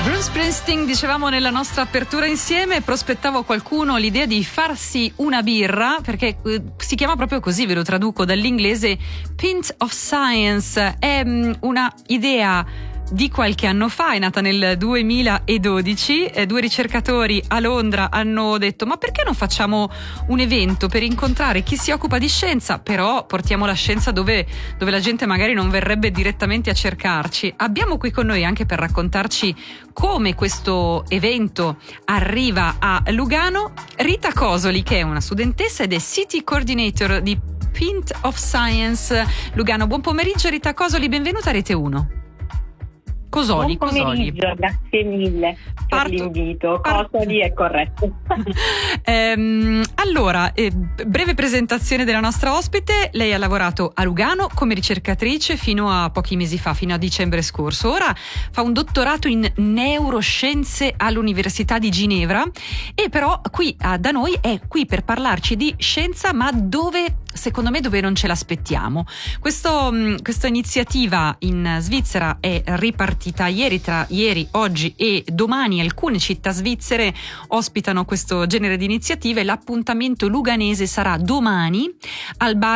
Bruce Springsteen, dicevamo nella nostra apertura insieme, prospettavo a qualcuno l'idea di farsi una birra, perché si chiama proprio così, ve lo traduco dall'inglese, Pint of Science. È una idea di qualche anno fa, è nata nel 2012. Due ricercatori a Londra hanno detto: ma perché non facciamo un evento per incontrare chi si occupa di scienza, però portiamo la scienza dove la gente magari non verrebbe direttamente a cercarci. Abbiamo qui con noi, anche per raccontarci come questo evento arriva a Lugano, Rita Cosoli, che è una studentessa ed è City Coordinator di Pint of Science Lugano. Buon pomeriggio Rita Cosoli, benvenuta a Rete 1. Buon pomeriggio, grazie mille per l'invito. Cosoli è corretto. Allora, breve presentazione della nostra ospite. Lei ha lavorato a Lugano come ricercatrice fino a pochi mesi fa, fino a dicembre scorso. Ora fa un dottorato in neuroscienze all'Università di Ginevra, e però qui da noi è qui per parlarci di scienza, ma secondo me dove non ce l'aspettiamo. Questa iniziativa in Svizzera è ripartita ieri, tra ieri, oggi e domani. Alcune città svizzere ospitano questo genere di iniziative. L'appuntamento luganese sarà domani al bar